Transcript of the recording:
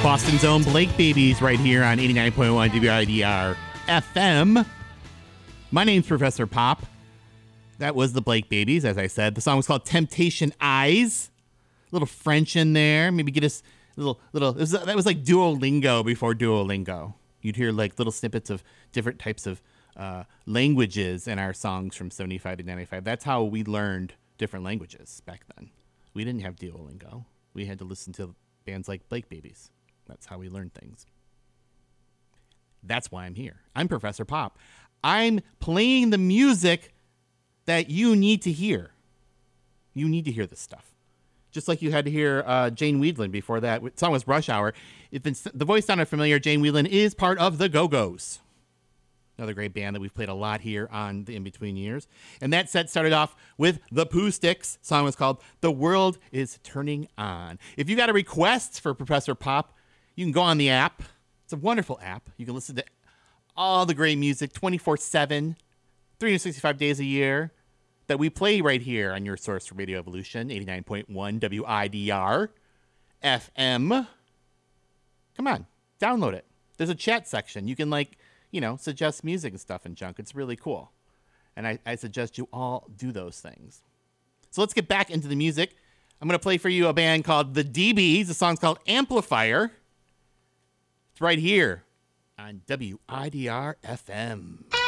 Boston's own Blake Babies right here on 89.1 WIDR FM. My name's Professor Pop. That was the Blake Babies, as I said. The song was called Temptation Eyes. A little French in there. Maybe get us that was like Duolingo before Duolingo. You'd hear like little snippets of different types of languages in our songs from 75 to 95. That's how we learned different languages back then. We didn't have Duolingo. We had to listen to bands like Blake Babies. That's how we learned things. That's why I'm here. I'm Professor Pop. I'm playing the music that you need to hear. You need to hear this stuff. Just like you had to hear Jane Wiedlin before that. The song was Rush Hour. If the voice sounded familiar, Jane Wiedlin is part of the Go-Go's. Another great band that we've played a lot here on the In-Between Years. And that set started off with the Pooh Sticks. The song was called The World is Turning On. If you got a request for Professor Pop, you can go on the app. It's a wonderful app. You can listen to all the great music 24/7, 365 days a year that we play right here on your source for Radio Evolution, 89.1 WIDR FM. Come on, download it. There's a chat section. You can suggest music and stuff and junk. It's really cool. And I suggest you all do those things. So let's get back into the music. I'm going to play for you a band called The DBs. The song's called Amplifier. It's right here on WIDR FM.